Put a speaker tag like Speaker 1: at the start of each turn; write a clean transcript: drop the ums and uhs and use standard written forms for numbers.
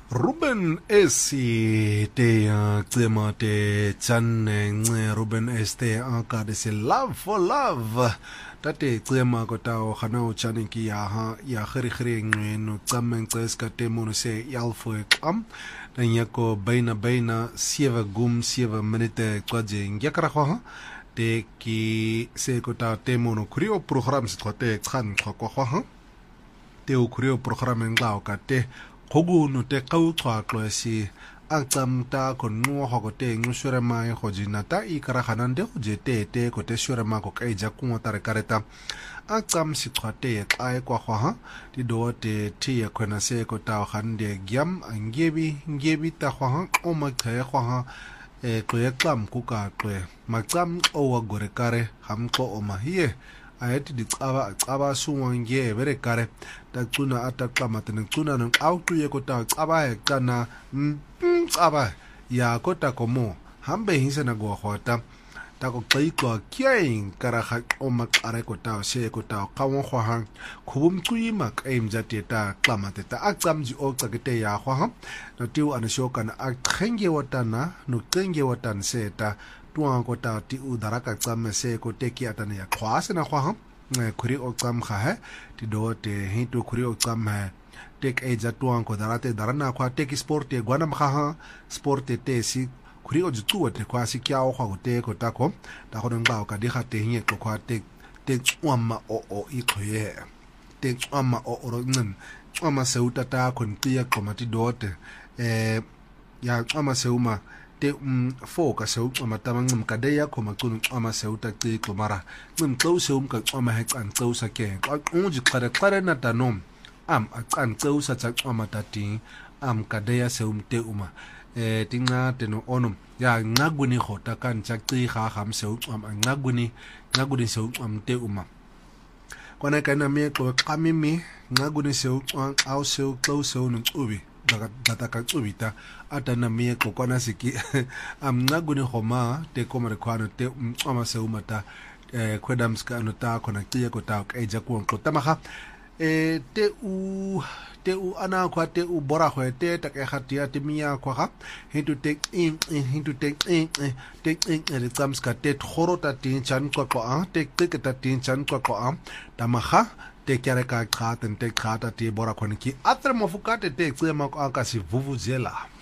Speaker 1: Ruben te cema te channe Ruben te akade se love for love tate cema kota o khana o chaniki ya khiri no tsamen tseska te mono se yalfo am nanyako baina 7 minute kwaje ngakara kho te ki se kota te mono kurio program se khote khan kho te o kurio program ngao ka te kogu no te kautwa kloesi aktam ta konno hogote ngusure mai hojinata ikara hanande jete kote sure ma ko kaija kumotare kareta aktam sikwate ai kwa kwa ti do te ti yakona se ko ta hande gyam ngebi ta kwa o ma khe kwa kwe klam kuka kwe makam o wagore kare hamko o mahie ayeti dicaba suwange bere kare tacuna ataqama tencuna no auto yekota caba ekana caba ya kota como hambe hinsena go hota tako qaiko kyain karaha o makare kota se kota qawon khwa khubum tuima kaim jateta qamateta aqamji o qakete ya khwa no tiu anishoka na aqhenge watana no qenge watan seta tuang kota ti udaraka tsame se ko teki atane ya khwase na khwa khuri o tsam kha he ti do te hitu khuri o tsam he tek eja tuang ko darate darana khwa teki sport e gwana mkha sport te si khuri o jutu te khwa si kya o khwa te ko ta ko ta ko ngba ka di kha te hinye ko khwa te tswama o i khoye te tswama o ro ngin tswama se utata ko ntiya ko mati do te ya tswama se uma te foka seu amatama ngim kadeya khoma qunu ama seu ta qixo mara ngim qo seu ka ama he qan qo sa ke unji qare na tanom am aqan qo sa cha ama tati am kadeya seu mte uma tinga teno onum ya ngaguni khota kan cha qi kha kham seu ama ngaguni seu amte uma kona kana me ko qamimi ngaguni seu au seu qo seu no ubi data ka tsubita atana mie kokona siki amngaguni khoma te komare khwana te ama se umata kwedams ka no ta kona tia ko ta eja ku onko tamaha te u ana kwa te u bora khwe te ta ke khatia te mia kwa ha hintu te le tsams ka te khorota tin chan ko te ta tin chan ko tamaha te kyare ka khata te khata te bora khone ki atre mofukate te tsema ko aka si vuvuzela